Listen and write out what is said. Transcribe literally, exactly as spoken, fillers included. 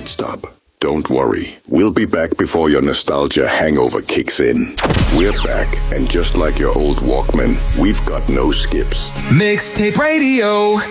pit stop. Don't worry, we'll be back before your nostalgia hangover kicks in. We're back, and just like your old Walkman, we've got no skips. Mixtape Radio.